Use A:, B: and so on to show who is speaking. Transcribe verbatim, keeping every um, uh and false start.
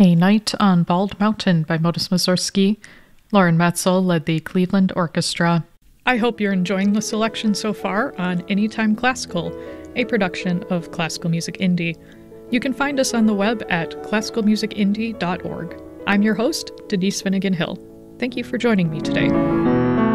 A: A Night on Bald Mountain by Modest Mussorgsky. Lauren Metzl led the Cleveland Orchestra. I hope you're enjoying the selection so far on Anytime Classical, a production of Classical Music Indie. You can find us on the web at classical music indie dot org. I'm your host, Denise Finnegan Hill. Thank you for joining me today.